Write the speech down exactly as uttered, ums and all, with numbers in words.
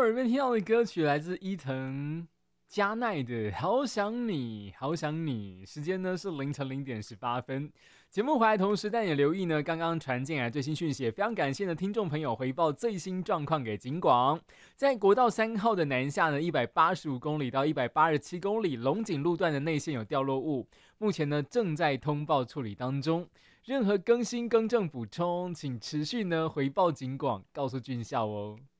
耳边听到的歌曲来自伊藤加奈的《好想你》，好想你。时间呢是凌晨零点十八分。节目回来同时，但也留意呢，刚刚传进来最新讯息，非常感谢的听众朋友回报最新状况给警广。在国道三号的南下呢，一百八十五公里到一百八十七公里龙井路段的内线有掉落物，目前呢正在通报处理当中。任何更新更正补充，请持续呢回报警广，告诉军校哦。